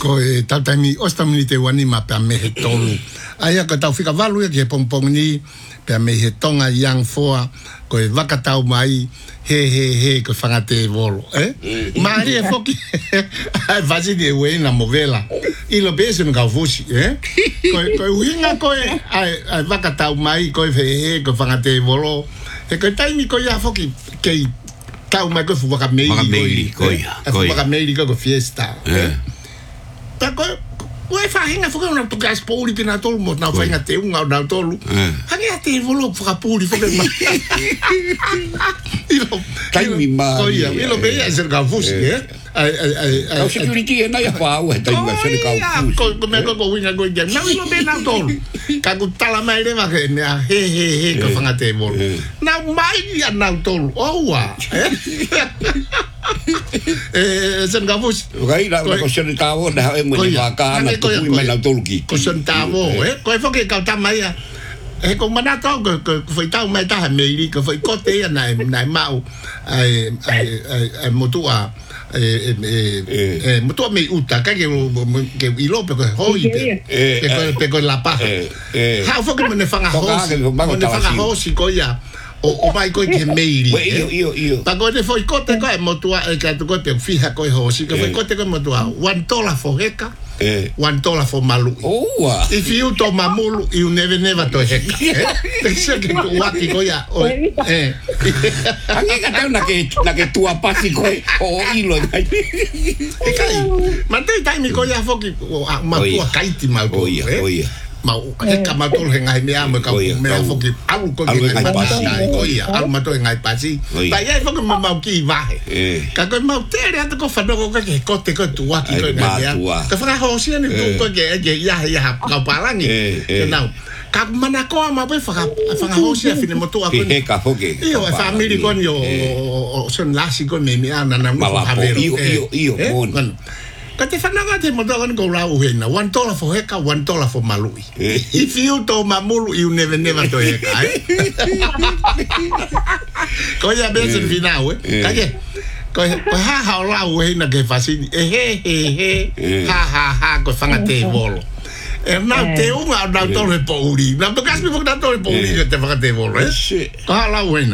ko e tautami ostamini te wani ma pe me he tolu aia ka tau fika valu ke pompong ni pe me he tonga yang foa ko e vakatau mai he ko fangate volo mari e foki ai vazi de we na movela i lo beso no kafusi ko winga ko ai vakatau mai ko he ko fangate volo e ko taimi ko ya foki ke tau mai ko fu vakameli ko fiesta ta ko Wai fahinga fuka una tugas poli pina tolu mo na fahinga te unga na tolu. Hangi ate volo fuka poli fuka ma. Taimi ma. Koia, ilo beia ser gafusi Kau security na ya pau taimi ser gafusi. Ko me ko winga go ya. Na ilo be na tolu. Ka ku tala mai le ma ke he ko fanga te volo. Na mai ya na tolu. Owa. Sen gafusi. Gai la ko ser tavo na e mo ni ka na ko me na tolki ko sentavo ko fo ke ka tamai ko mana to ko foi tau mai ta me ri ko foi ko te na mau motua motua me uta ka ke ilo pe ko hoi pe ko la pa ha fo ke me fanga hosi ko ya o mai ko ke me ri pa ko de foi ko te ko motua ka to ko pe fija ko hosi ko foi ko te ko motua $1 for heka $1 for malu. Oh, if you to mamulu, you never to heka. Pensa que tu waki ko ya. Ange ka tau na ke tua pasi ko o ilo. Kai. Mantei tai mi ko ya foki ma tua kaiti mal ko. Mau heka matul hengai me amo ka me foki alu ko ngai pasi ko ya. Alu matul ngai pasi. Ta ya foki mau ki vahe. Ka ko mau tere ata ko fa no ko ke ko te ko tu waki ko ngai. Ka fa ho si ni tu ko ke ya ka palangi. Now ka mana ko ma pe fa ho si fine moto ko. Heka foki. Io family con yo son lasi ko me ana na mo fa vero. Io mon. Ka te whananga te motokan ko rau hena. $1 for heka, $1 for malui. If you to mamulu, you never to heka, Ko ya besen finau, Kake, ko ha rau hena ke fasini. Ha, ko whanga te volo. Nau te unga nau tole po uri. Nau to kasmi fok nau tole po uri te whanga te volo, Ko ha rau hena.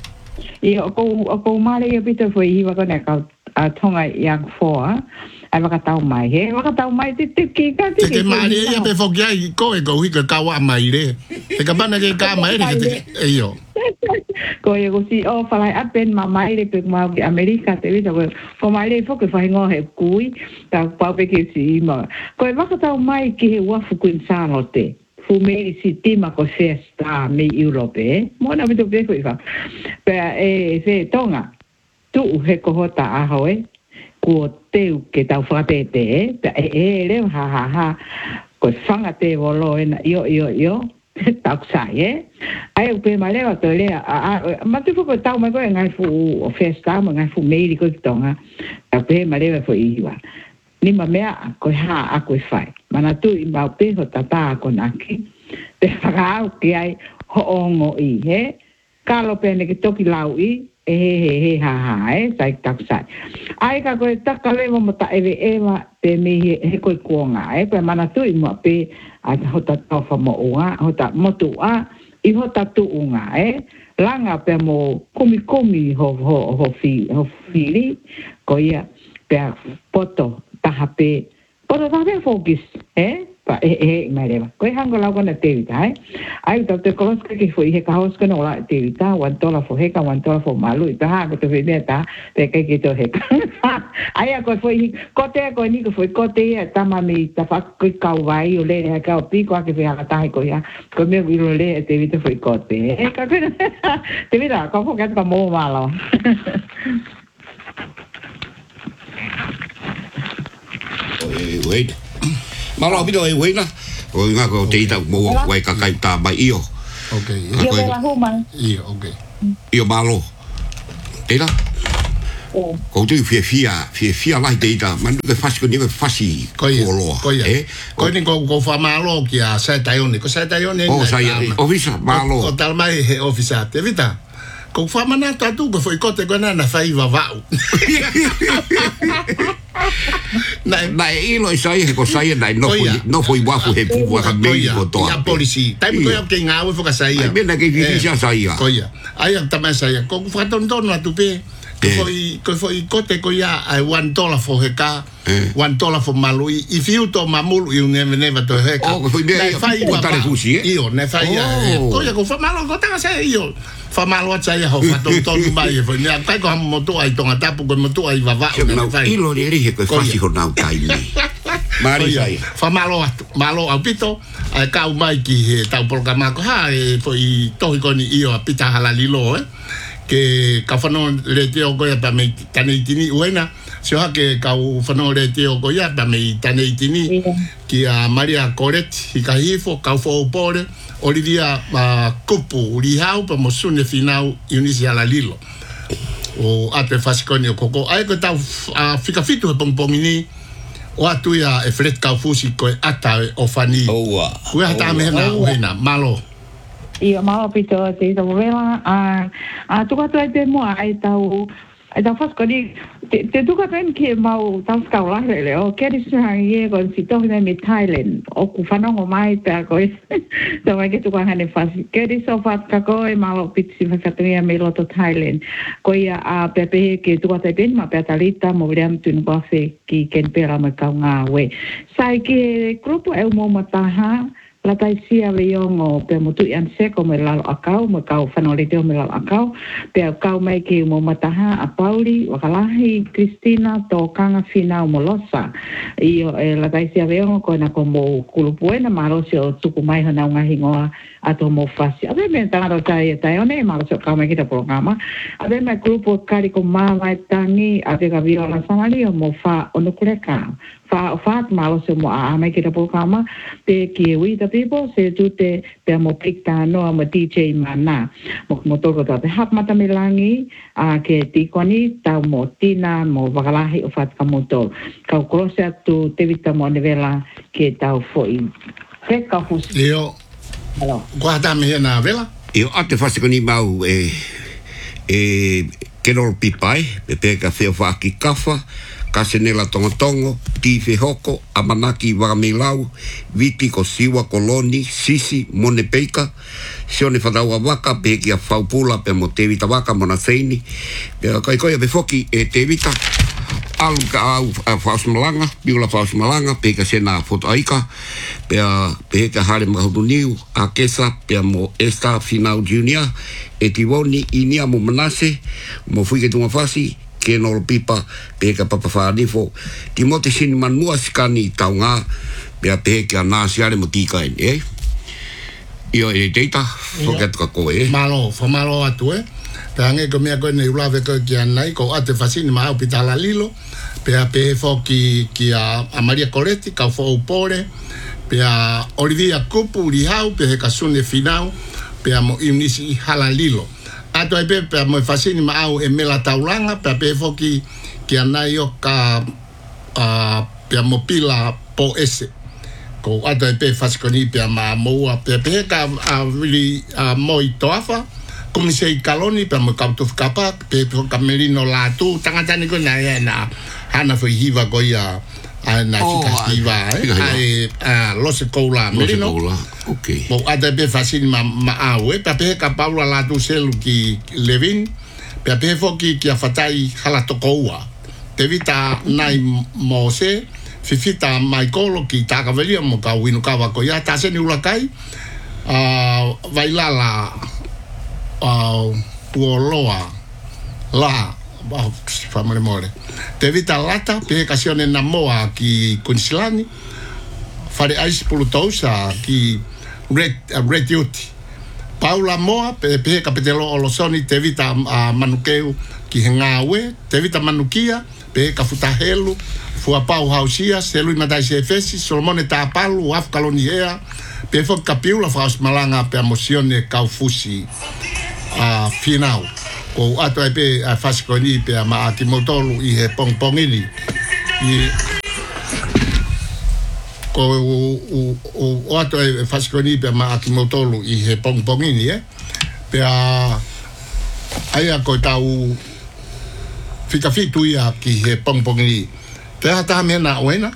Ko mare e pita foi iwa ko ne ka tonga yang foa. Ai wakatau mai te ki ka te ke mari ia pe fokia I ko e ko hika kawa mai re te ka bana ke ka mai re te yo ko e go si o fala apen mai re pe ma America te vita ko mai re foke fa ngo he kui ta pa pe ke si ma ko e wakatau mai ki he wa fu kuin sano te fu me si tima ko festa me Europe mo na me to pe ko fa pe se tonga tu he ko hota a hoe ko teu ke tau whakatete le ha ko whangate wolo yo tau sai ai upe mai lewa to le ma tu ko tau mai ko ngai fu festa ma ngai fu meiri ko tonga ta pe mai lewa fo iwa ni ma mea ko ha a ko fai mana tu I ma pe ho tata ko naki te whakau ki ai ho ongo I kalo pe ne ke toki lau I ha sai tak sai ai ka ko takale mo ta eva te me he ko kuonga pe mana tu I mo pe a hota tofa mo unga hota motua I hota tu unga langa pe mo komi ho fili ko ia pe poto tahape focus pa mareva ko hango la ko na te ai to te kolos ke foi he ka hos ko no la te $1 for heka $1 for malu ta ha ko te veneta te ke to heka ai ko foi ko te ko ni ko foi ko te ta mami ta fa ko ka vai o le ka o pi ko ke fe ha ta ko ya ko me vi lo le te vita foi ko te ka ko te vita ko ko ka mo malo wait Malo bito e wena. O nga ko te ita mo wai ka kai ta mai io. Okay. Io la huma. Io, okay. Io malo. Ela. Ko tu fia lai te ita man ke fasi ko ni fasi ko lo. Ko ni ko fa malo ki a sa taione. Ko sa taione. O sa ofisa malo. O tal mai he ofisa te vita. Ko fa mana ta tu ko foi ko te ko na fa I va. na ilo sai he ko sai na no foi wafu he pu wa me ko to ya polisi tai ko ya ke nga we foka sai ya me na ke vi ya sai ya ko ya ai tama sai ko fa ton don na tu pe ko foi ko te ko ya ai $1 for heka $1 for malui if you to mamulu you never to heka ko foi me ko tare fusi io ne fai ya ko ya ko fa malo ko ta sai io fa malo sai ho fa ton mai foi ne kai ko mo to ai tonga tapu ko mo to ai va ilo le ri ko fasi ho na kai ni mari sai fa malo au pito ai ka mai ki he tau programa ko ha foi to ko ni io pita halalilo que ka fano le te o ya pa me tane tini uena se ha que ka fano le te o ya pa me tane tini ki a Maria Coret i ka hifo ka fo pore Olivia kupu ri hau pa mosune finau inicia la lilo o ate fasikoni o koko ai ko ta fika fitu pong ni o atu ya e fret ka fusi ko ata o fani o ata me na malo Ia mau pito te tau vela tuka tu te mo ai tau fas ko ni te tuka pen ki mau tau skau la le o ke ri sa ye ko si to me Thailand o ku fana ngo mai ta ko so mai ke tuka hane fas ke ri so fat ka ko e mau pitsi fa katria me lo to Thailand ko ia a pepe ke tuka te pen ma petalita mo riam tun ko fe ki ken pera ma ka nga we sai ke grupo e mo mataha la taisia leongo pe motu an seko me lalo akau me kau fanole te me lalo akau pe kau mai ke mo mataha a Pauli wakalahi Cristina to kanga fina molosa io la taisia leongo ko na como kulupuena marosio tuku mai hana nga hingoa ato mo fasi ave me tanga tai one marosio kau mai kita programa ave me grupo kari ko mama tangi ave ga viola sanali mo fa onukureka fa malo se mo a mai kita programa te ki we the people se tute pe mo pikta no mo DJ mana mo to ko te hap mata melangi a ke ti koni ta mo tina mo vakalahi o fat ka moto ka krosia tu te vita mo nevela ke ta foi ke ka fusi io guarda me na vela io ate fasi koni mau ke no pipai pe ka feo fa ki kafa Kasenela tongotongo, tife hoko, amanaki wagamilau, viti ko siwa koloni, sisi, mone peika, sione whadaua waka, peki a whaupula, pe mo te vita waka, mona seini, pe kai koia pe foki e te vita, alu ka au whausmalanga, biula whausmalanga, peka sena foto aika, pe ka hare mahutu niu, a kesa, pe mo esta finau junior, e tiwoni, inia mo manase, mo fuike tunga fasi, ke no pipa pe ka papa fa nifo ti mo te sin man mua skani taunga pe pe ka na siare mo tika io e data forget ka ko malo atu pe ange ko mea ko ne ula ve ko ki anai ko ate fasin ma hospitala lilo pe fo ki a Maria Coretti ka fo pore pe a Olivia Kupu ri hau pe ka sune finau pe mo inisi halalilo ato ai pe mo fasini ma au e mela taulanga pe foki ki anai o ka pe mo pila po ese ko ato ai pe fasikoni pe ma mo pe ka really moi toafa como se kaloni pe mo kautu kapa pe ka merino la tu tanga tani ko na hana foi hiva ko ya na fica ai los cola merino okay mo adabe facile ma awe pe ka Paula la tu selu ki Levin pe foki ki afatai hala tokoa te vita nai mose fifita Michael ki ta ka velia mo ka winu ka ko ya ta se ni ulakai vailala puoloa la famole more te vita lata pe ocasione na moa ki Kunsilani fare ice pulutosa ki red duty Paula moa pe kapitelo olosoni te vita manukeu ki ngawe te vita manukia pe ka futahelu fua pau hausia selu matai se fesi solomone ta palu af kalonia pe fo kapiula faus malanga pe emocione kaufusi final ko ato pe fasikoni pe ma atimotolu I he pongpongili I ko o ato fasikoni pe ma atimotolu I he pongpongili pe aya ko tau fika fitu ia ki he pongpongili Te hata me na oena.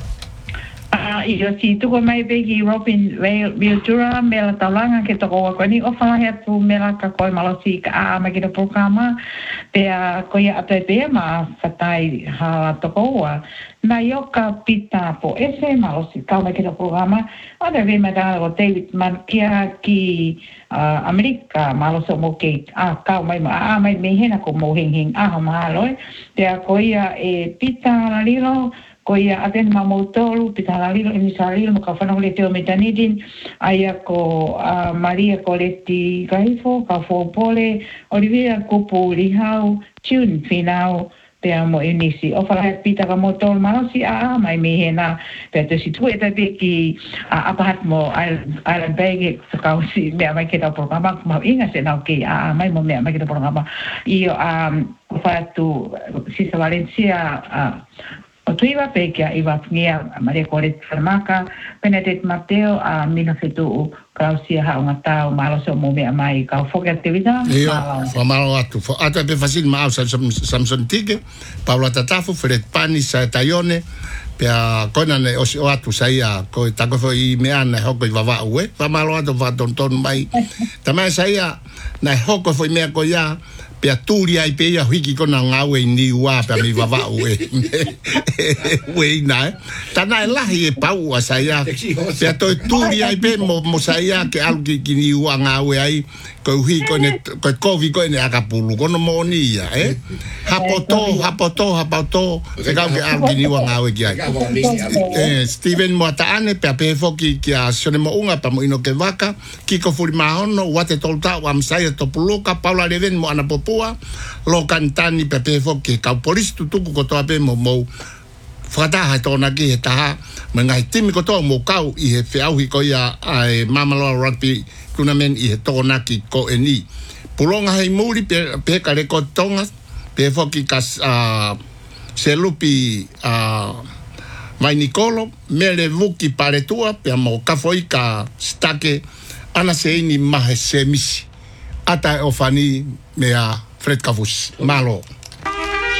Ia si tuko mai begi Robin Viltura me la taulanga ke toko wa koni o whalahe atu me la ka koi malosi ka a ma ki programa pe a koia ate pe ma whatai ha toko wa na yoka pita po ese malosi ka ma ki programa o de ve mada o David Markia ki Amerika maloso mo ke a ka mai ma a mai me hena ko mo hing a ma loi pe a koia e pita la lilo koia aten mamotolu pitalali emisari mo ka fana le teo metanidin aya ko Maria Coletti Gaifo ka fo pole Olivia Kupu Lihau tune finau pe amo inisi o fala pita ka motol manosi mai mehena pe te situ eta pe ki apahat mo Island Bay ka si me mai ke ta programa mo inga se na ke mai mo me mai ke ta programa io fa tu si Valencia o tuiva pekia iwa ngia Maria Coletti Farmaka, Benedict Mateo a mina fetu Klausia haunga tau maloso mo mea mai kau foke aktivita. Iyo, famalo atu. Ata pe fasil maa Samson Tige, Paula Tatafu, Fred Pani, Sa Taione, pea kona ne osi o atu saia, ko tako fo I mea na hoko I wawa ue, famalo atu fa tonton mai. Tamai saia, na hoko fo I mea ko ya, pea turi ai pe ia hiki kona ngawe ni ua pea mi wawa ue. Ue ina, tana e lahi e pau a saia, pea toi turi ai pe mo saia ke alu ki ni ua ngawe ai, ko hui ko kovi ko ne akapulu, kono mo ni ia, hapoto, se kau ke alu ki ni ua ngawe ki ai. Steven Moataane, pea pe foki ki a sione mo unga pa mo ino ke waka, Kiko Furimahono, wate tolta, wa msaya topuluka, Paula Leven mo anapopu, lo cantani pepe foki ka polisi tutuku ko toa pe mo whakataha tōna ki he taha me ngai timi ko toa mo kau I he whiauhi ko ia ai Mamaloa Rugby Tournament I he tōna ki ko e ni pulonga hei muri pe ka reko tonga pe foki ka se lupi mai Nikolo me le vuki pare tua pe mo ka foi ka stake ana se ini mahe se misi ata e ofani mea Fred Kavus, malo.